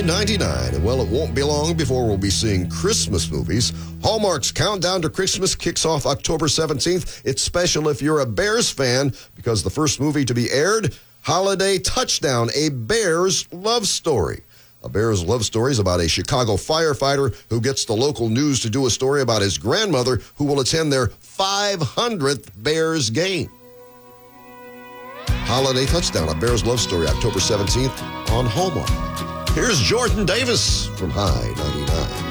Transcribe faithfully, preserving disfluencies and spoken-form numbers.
ninety-nine, and well, it won't be long before we'll be seeing Christmas movies. Hallmark's Countdown to Christmas kicks off October seventeenth. It's special if you're a Bears fan, because the first movie to be aired, Holiday Touchdown, a Bears love story. A Bears love story is about a Chicago firefighter who gets the local news to do a story about his grandmother who will attend their five hundredth Bears game. Holiday Touchdown, a Bears love story, October seventeenth on Hallmark. Here's Jordan Davis from High ninety-nine.